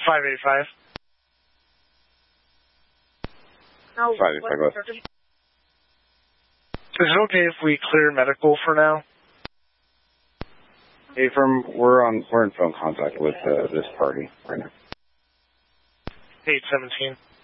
585. No, 585. Is it okay if we clear medical for now? Hey, we're in phone contact with this party right now. 817.